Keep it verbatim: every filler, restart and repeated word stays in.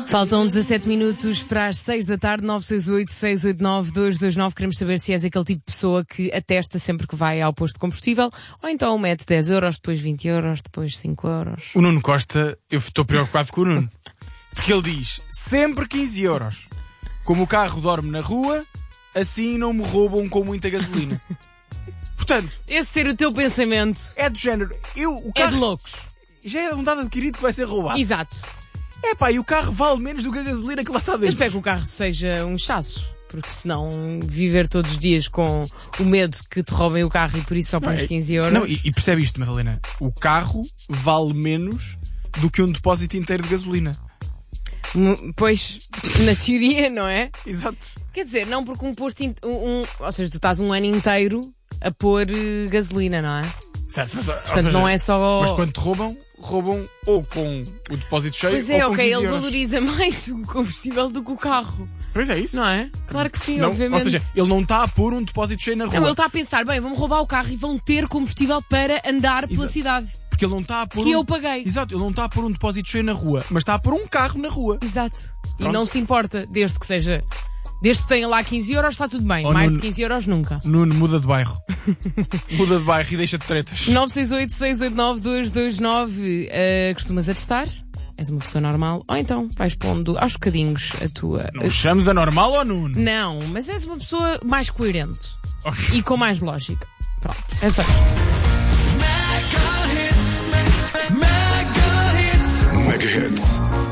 Faltam dezassete minutos para as seis da tarde, nove seis oito, seis oito nove, dois dois nove. Queremos saber se és aquele tipo de pessoa que atesta sempre que vai ao posto de combustível, ou então mete dez euros, depois vinte euros, depois cinco euros. O Nuno Costa, eu estou preocupado com o Nuno. Porque ele diz, sempre quinze euros. Como o carro dorme na rua, assim não me roubam com muita gasolina. Portanto... Esse ser o teu pensamento... É do género... Eu, o carro, é de loucos. Já é um dado adquirido que vai ser roubado. Exato. É pá, e o carro vale menos do que a gasolina que lá está dentro. Eu espero que o carro seja um chasso, porque senão viver todos os dias com o medo que te roubem o carro e por isso só pões é, quinze euros... Não, e, e percebe isto, Madalena, o carro vale menos do que um depósito inteiro de gasolina. Pois, na teoria, não é? Exato. Quer dizer, não porque um posto... In... Um, um... Ou seja, tu estás um ano inteiro a pôr uh, gasolina, não é? Certo, mas, portanto, seja, não é só... Mas quando te roubam, roubam ou com o depósito cheio pois é, ou com ok, quinze ele euros. valoriza mais o combustível do que o carro. Pois é isso. Não é? Claro que sim, Senão, obviamente. Ou seja, ele não está a pôr um depósito cheio na rua. Não, ele está a pensar, bem, vão roubar o carro e vão ter combustível para andar pela Exato. cidade. Porque ele não está a pôr Que um... eu paguei. Exato, ele não está a pôr um depósito cheio na rua, mas está a pôr um carro na rua. Exato. Pronto. E não se importa, desde que seja... Desde que tenha lá quinze euros, está tudo bem. Oh, Mais Nuno, de quinze euros, nunca. Nuno, muda de bairro. Muda de bairro e deixa de tretas. nove seis oito, seis oito nove, dois dois nove. Uh, costumas atestar? És uma pessoa normal? Ou então vais pondo aos bocadinhos a tua... Não chames a normal ou Nuno? Não, mas és uma pessoa mais coerente. Okay. E com mais lógica. Pronto, é só Mega Hits.